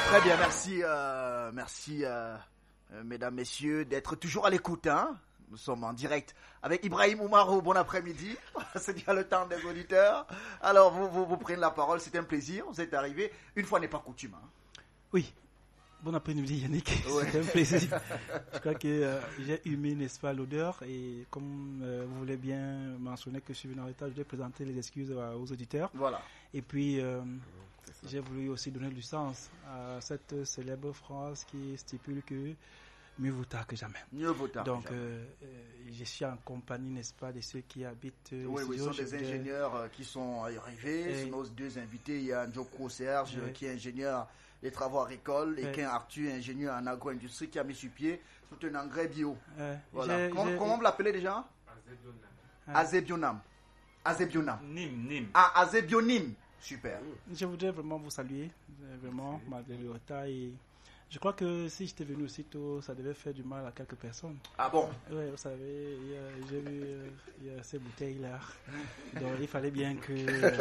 Très bien, merci mesdames, messieurs, d'être toujours à l'écoute. Hein. Nous sommes en direct avec Ibrahim Oumarou. Bon après-midi. C'est déjà le temps des auditeurs. Alors, vous prenez la parole. C'est un plaisir. Vous êtes arrivé. Une fois n'est pas coutume. Hein. Oui. Bon après-midi Yannick, ouais. C'est un plaisir. Je crois que j'ai humé, n'est-ce pas, l'odeur et comme vous voulez bien mentionner que je suis venu en retard, je vais présenter les excuses aux auditeurs. Voilà. Et puis j'ai voulu aussi donner du sens à cette célèbre phrase qui stipule que mieux vaut tard que jamais. Mieux vaut tard. Donc que jamais. Je suis en compagnie, n'est-ce pas, de ceux qui habitent. Oui, ce sont des ingénieurs qui sont arrivés. Et nos deux invités, il y a Njoko Serge qui est ingénieur des travaux agricoles et Ken Arthur, ingénieur en agro-industrie, qui a mis sur pied tout un engrais bio. Voilà. Comment vous l'appelez déjà? Azebionam. Nim. Ah, Azebionim. Super. Je voudrais vraiment vous saluer, vraiment, malgré le retard. Et je crois que si j'étais venu aussitôt, ça devait faire du mal à quelques personnes. Ah bon? Oui, vous savez, j'ai vu il y a ces bouteilles-là. Donc il fallait bien que...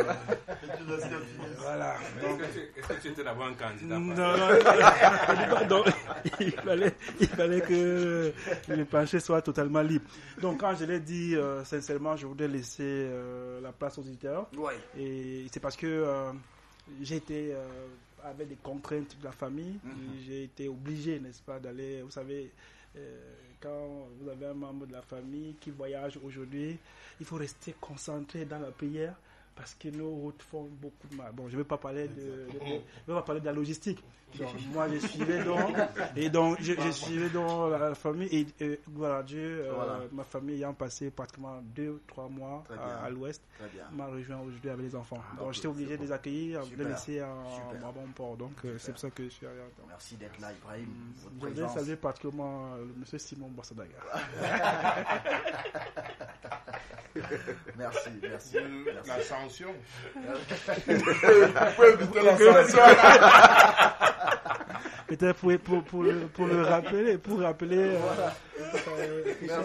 voilà. Donc, est-ce que tu étais d'abord un candidat? Non. Donc, il fallait que le plancher soit totalement libre. Donc quand je l'ai dit, sincèrement, je voudrais laisser la place aux auditeurs. Ouais. Et c'est parce que j'ai été... avec des contraintes de la famille, j'ai été obligé, n'est-ce pas, d'aller, vous savez, quand vous avez un membre de la famille qui voyage aujourd'hui, il faut rester concentré dans la prière parce que nos routes font beaucoup de mal. Bon, je ne vais pas parler de la logistique. Donc, moi, je suivais je suivais donc la famille et voilà, ma famille ayant passé pratiquement 2-3 mois à l'ouest, m'a rejoint aujourd'hui avec les enfants. Donc, j'étais obligé de les accueillir, de les laisser à bon port. Donc, c'est pour ça que je suis arrivé. Merci d'être là, Ibrahim. Je voudrais saluer particulièrement M. Simon Bossadaga. Merci. La sanction. Peut-être pour le rappeler, voilà.